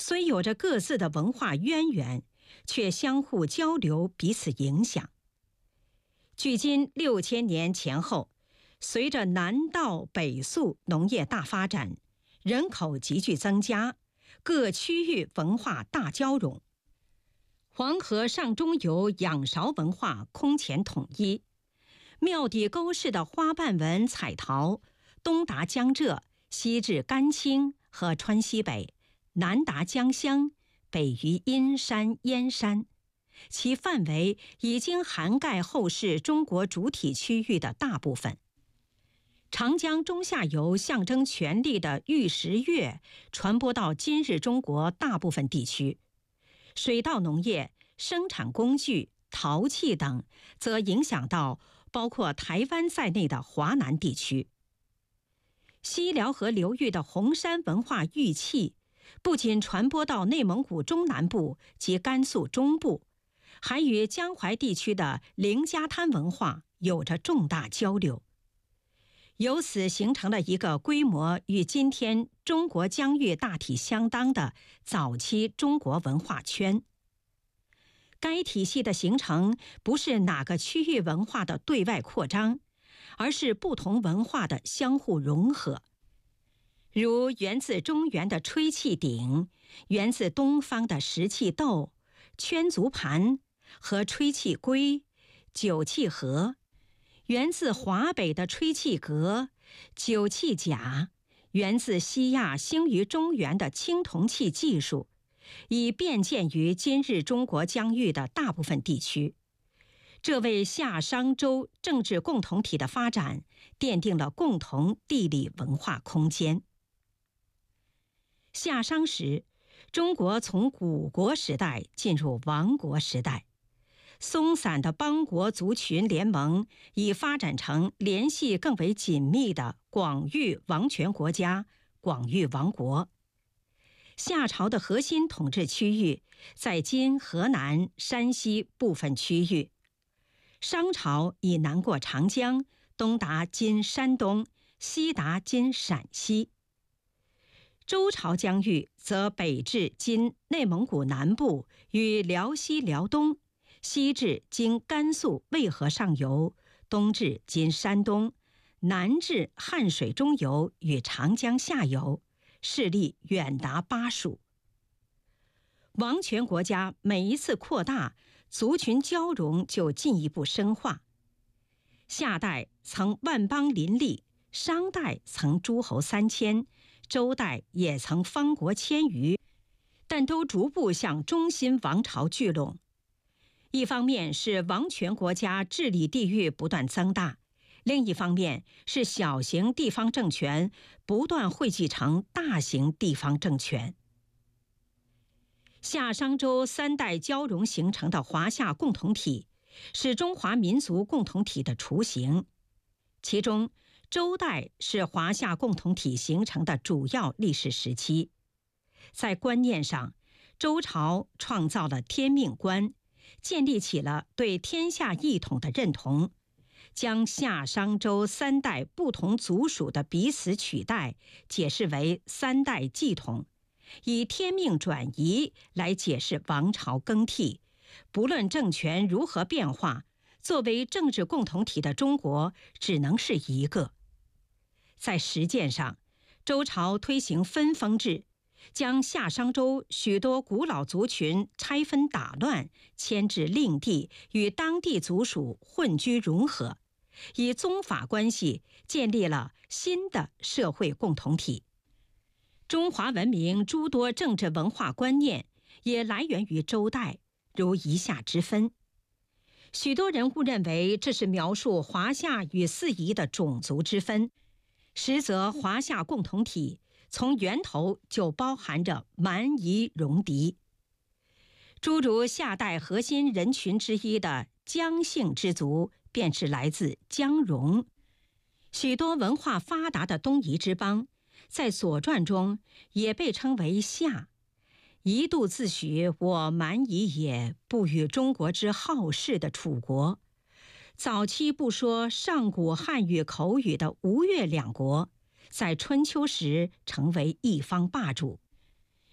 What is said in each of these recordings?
虽有着各自的文化渊源，却相互交流，彼此影响。距今6000年前后，随着南稻北粟农业大发展，人口急剧增加，各区域文化大交融。黄河上中游仰韶文化空前统一，庙底沟式的花瓣纹彩陶，东达江浙，西至甘青和川西北，南达江乡，北于阴山、燕山，其范围已经涵盖后世中国主体区域的大部分。长江中下游象征权力的玉石乐传播到今日中国大部分地区，水稻农业、生产工具、陶器等则影响到包括台湾在内的华南地区。西辽河流域的红山文化玉器不仅传播到内蒙古中南部及甘肃中部，还与江淮地区的凌家滩文化有着重大交流，由此形成了一个规模与今天中国疆域大体相当的早期中国文化圈。该体系的形成不是哪个区域文化的对外扩张，而是不同文化的相互融合。如源自中原的吹气鼎，源自东方的石器豆、圈足盘和吹气龟、酒器盒，源自华北的吹气革、酒器甲，源自西亚兴于中原的青铜器技术，已遍见于今日中国疆域的大部分地区。这为夏商周政治共同体的发展奠定了共同地理文化空间。夏商时，中国从古国时代进入王国时代，松散的邦国族群联盟已发展成联系更为紧密的广域王权国家——广域王国。夏朝的核心统治区域在今河南、山西部分区域，商朝已南过长江，东达今山东，西达今陕西。周朝疆域则北至今内蒙古南部与辽西辽东，西至今甘肃渭河上游，东至今山东，南至汉水中游与长江下游，势力远达巴蜀。王权国家每一次扩大，族群交融就进一步深化。夏代曾万邦林立，商代曾诸侯3000，周代也曾方国1000余，但都逐步向中心王朝聚拢。一方面是王权国家治理地域不断增大，另一方面是小型地方政权不断汇集成大型地方政权。夏商周3代交融形成的华夏共同体，是中华民族共同体的雏形。其中，周代是华夏共同体形成的主要历史时期。在观念上，周朝创造了天命观，建立起了对天下一统的认同，将夏商周3代不同族属的彼此取代解释为3代继统，以天命转移来解释王朝更替。不论政权如何变化，作为政治共同体的中国只能是一个。在实践上，周朝推行分封制，将夏商周许多古老族群拆分打乱，迁至另地，与当地族属混居融合，以宗法关系建立了新的社会共同体。中华文明诸多政治文化观念也来源于周代，如以下之分。许多人误认为这是描述华夏与四夷的种族之分，实则华夏共同体从源头就包含着蛮夷戎狄。诸如夏代核心人群之一的姜姓之族，便是来自姜戎。许多文化发达的东夷之邦，在《左传》中也被称为夏，一度自诩我蛮夷也，不与中国之好事的楚国。早期不说上古汉语口语的吴越两国，在春秋时成为一方霸主。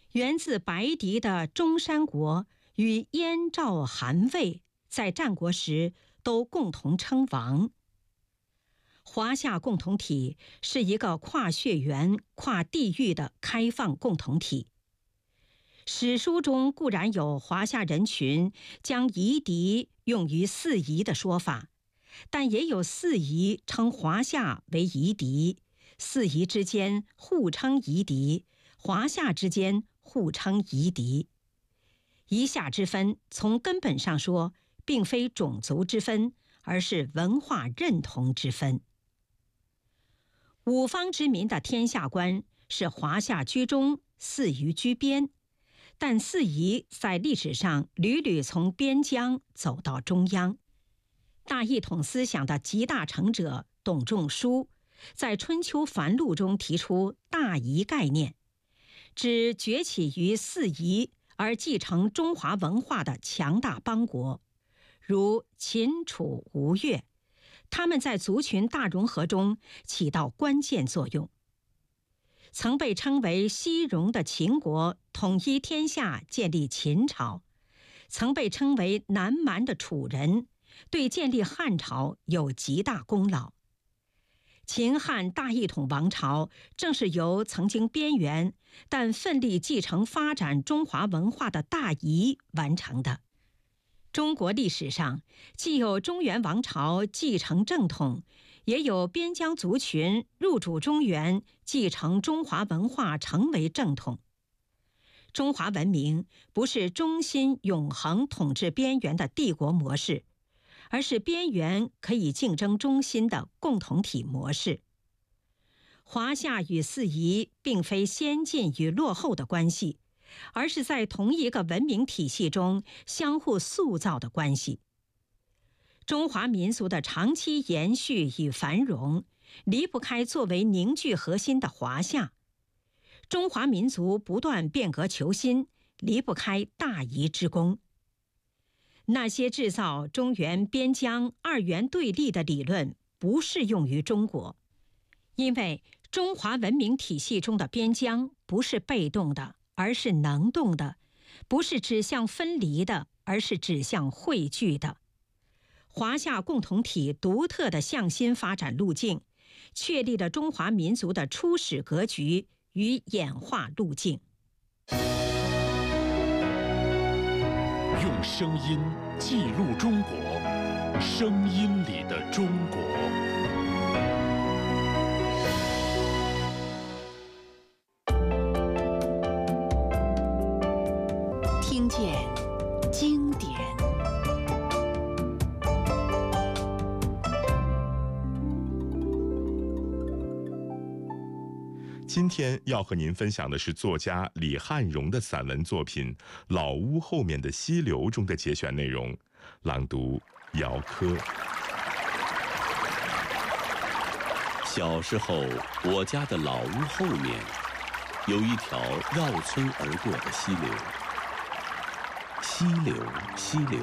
源自白狄的中山国与燕、赵、韩、魏在战国时都共同称王。华夏共同体是一个跨血缘、跨地域的开放共同体。史书中固然有华夏人群将夷狄用于四夷的说法，但也有四夷称华夏为夷狄，四夷之间互称夷狄，华夏之间互称夷狄。夷夏之分，从根本上说，并非种族之分，而是文化认同之分。五方之民的天下观是华夏居中，四夷居边，但四夷在历史上屡屡从边疆走到中央。大一统思想的集大成者董仲舒在《春秋繁露》中提出大夷概念，指崛起于四夷而继承中华文化的强大邦国，如秦、楚、吴、越，他们在族群大融合中起到关键作用。曾被称为西戎的秦国统一天下，建立秦朝；曾被称为南蛮的楚人对建立汉朝有极大功劳。秦汉大一统王朝正是由曾经边缘但奋力继承发展中华文化的大夷完成的。中国历史上既有中原王朝继承正统，也有边疆族群入主中原，继承中华文化成为正统。中华文明不是中心永恒统治边缘的帝国模式，而是边缘可以竞争中心的共同体模式。华夏与四夷并非先进与落后的关系，而是在同一个文明体系中相互塑造的关系。中华民族的长期延续与繁荣，离不开作为凝聚核心的华夏；中华民族不断变革求新，离不开大夷之功。那些制造中原边疆二元对立的理论不适用于中国，因为中华文明体系中的边疆不是被动的，而是能动的；不是指向分离的，而是指向汇聚的。华夏共同体独特的向心发展路径，确立了中华民族的初始格局与演化路径。 用声音记录中国，声音里的中国。 听见经典。 今天要和您分享的是作家李汉荣的散文作品《老屋后面的溪流》中的节选内容，朗读姚科。 小时候，我家的老屋后面有一条绕村而过的溪流。溪流，溪流，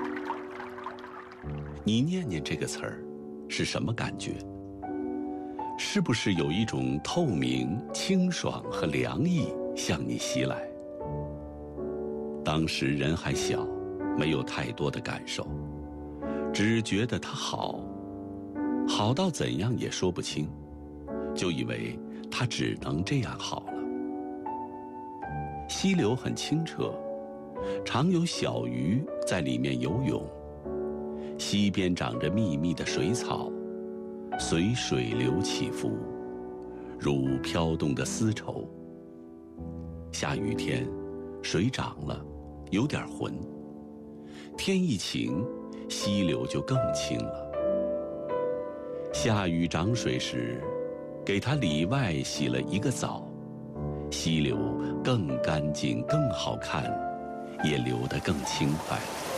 你念念这个词儿，是什么感觉？是不是有一种透明、清爽和凉意向你袭来？当时人还小，没有太多的感受，只觉得它好，好到怎样也说不清，就以为它只能这样好了。溪流很清澈，常有小鱼在里面游泳，溪边长着密密的水草，随水流起伏，如飘动的丝绸。下雨天，水涨了，有点浑；天一晴，溪流就更清了。下雨涨水时，给它里外洗了一个澡，溪流更干净、更好看，也流得更轻快。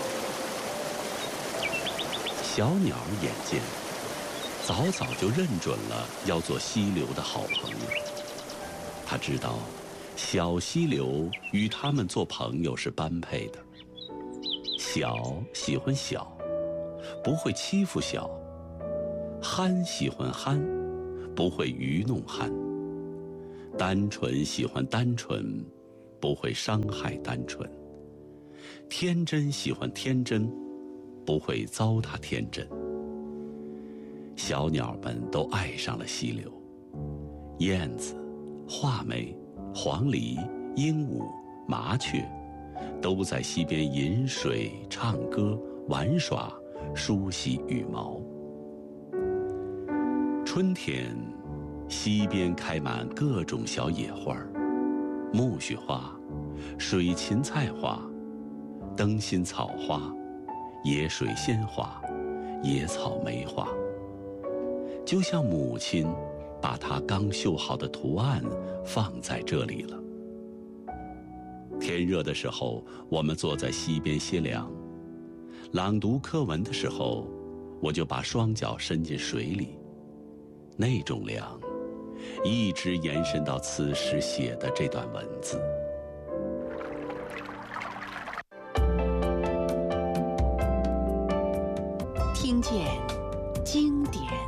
小鸟眼尖，早早就认准了要做溪流的好朋友。他知道，小溪流与他们做朋友是般配的。小喜欢小，不会欺负小；憨喜欢憨，不会愚弄憨；单纯喜欢单纯， 不会伤害单纯；天真喜欢天真，不会糟蹋天真。小鸟们都爱上了溪流，燕子、画眉、黄鹂、鹦鹉、麻雀，都在溪边饮水、唱歌、玩耍，梳洗羽毛。春天，溪边开满各种小野花，苜蓿花、水芹菜花、灯心草花、野水仙花、野草莓花，就像母亲把她刚绣好的图案放在这里了。天热的时候，我们坐在溪边歇凉；朗读课文的时候，我就把双脚伸进水里，那种凉，一直延伸到此时写的这段文字。 听见经典。